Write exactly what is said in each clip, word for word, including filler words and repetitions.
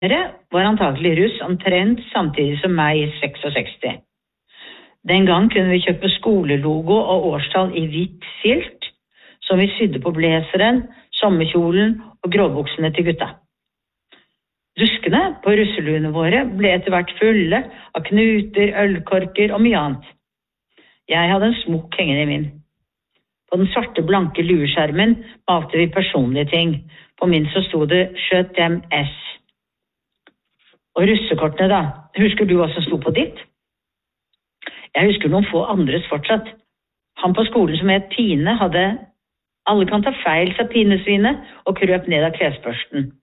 Dere var antagelig russ omtrent samtidig som meg i sekstiseks. Den gang kunne vi kjøpe skolelogo og årstall i hvitt silt, som vi sydde på blazeren, sommerkjolen og gråbuksene til gutta. Duskene på russeluene våre ble etter hvert fulle av knuter, ølkorker og mye annet. Jeg hadde en smokk hengende i min. På den svarte blanke lueskjermen malte vi personlige ting. På min så stod det «Skjøt dem S». Og russekortene da, husker du hva som stod på ditt? Jeg husker noen få andres fortsatt. Han på skolen som het Pine hadde «Alle kan ta feil», sa pinesvinet, og krøp ned av klesbørsten.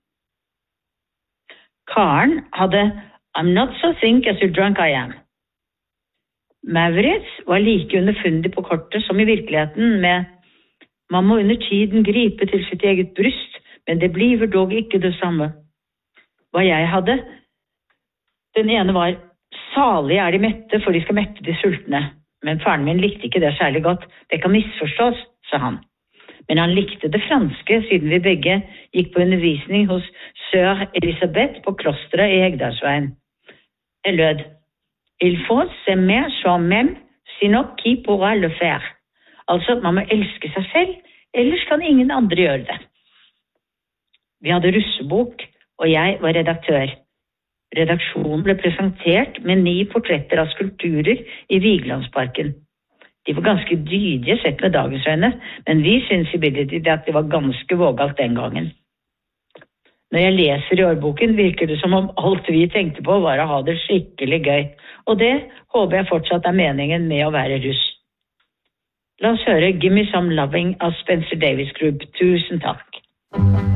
Karen hadde «I'm not so think as you drunk I am». Maurits var like underfundig på kortet som i virkeligheten med «Man må under tiden gripe til sitt eget bryst, men det blir dog ikke det samme». Hva jeg hadde, den ene var «Salig er de mette, for de skal mette de sultne». Men faren min likte ikke det særlig godt. «Det kan misforstås», sa han. Men han likte det franske, siden vi begge gikk på undervisning hos Sør Elisabeth på klosteret i Hegdalsveien. Det lød «Il faut s'aimer soi-même, sinon qui pourra le faire». Altså, man må elske seg selv, ellers kan ingen andre gjøre det. Vi hadde russebok, og jeg var redaktør. Redaksjonen ble presentert med ni portretter av skulpturer i Vigelandsparken. De var ganske dydige sett med dagens øyne, men vi synes i bildet at det var ganske vågalt den gangen. Når jeg leser i årboken, virker det som om alt vi tenkte på var å ha det skikkelig gøy. Og det håper jeg fortsatt er meningen med å være russ. La oss høre «Gimme Some Loving» av Spencer Davis Group. Tusen takk.